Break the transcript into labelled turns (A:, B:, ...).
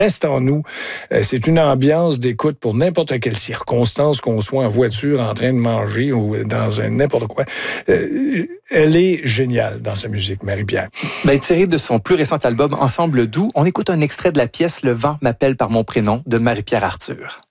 A: reste en nous. C'est une ambiance d'écoute pour n'importe quelle circonstance, qu'on soit en voiture, en train de manger ou dans n'importe quoi. Elle est géniale dans sa musique, Marie-Pierre.
B: Tiré de son plus récent album Ensemble doux, on écoute un extrait de la pièce Le vent m'appelle par mon prénom de Marie-Pierre Arthur.